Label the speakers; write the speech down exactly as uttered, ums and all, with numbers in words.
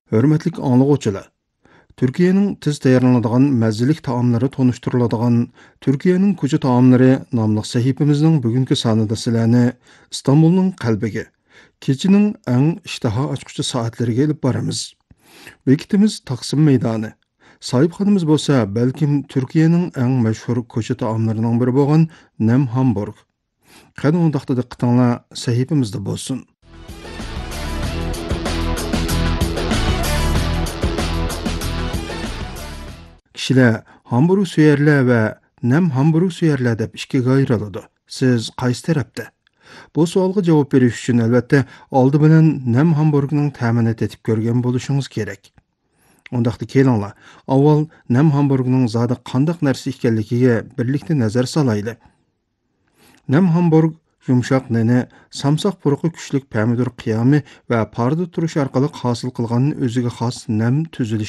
Speaker 1: Hörmetlik anlıqçılar. Türkiye'nin tez tayarlanadigan mazzilik taamlari tonuşturuladigan Türkiye'nin ko'cha taamlari nomli sahifamizning bugungi sonida sizlarni Istanbulning qalbiga, kechining eng ishtaha ochquchi soatlariga elib boramiz. Bekitimiz Taqsim maydoni. Sahibxonamiz bo'lsa, balkim Turkiyaning eng mashhur ko'cha taomlarining biri bo'lgan Nem Hamburg. Qani undaqda diqqatinglar sahifamizda bo'lsin. Kishilar hamburg suyarlar va nem hamburg suyarlar deb ikkiga ayriladi. Siz qaysi tarafda? Bu savolga javob berish uchun albatta oldi bilan nem hamburgning ta'mini tetib ko'rgan bo'lishingiz kerak. Undaqda kelinglar, avval nem hamburgning zodi qandaq narsa ekanligiga birlikda nazar solaylik. Nem hamburg yumshoq neni, samsoq puruqi kuchlik pomidor qiyomi va parda turish orqali hosil qilgan o'ziga xos nem tuzilish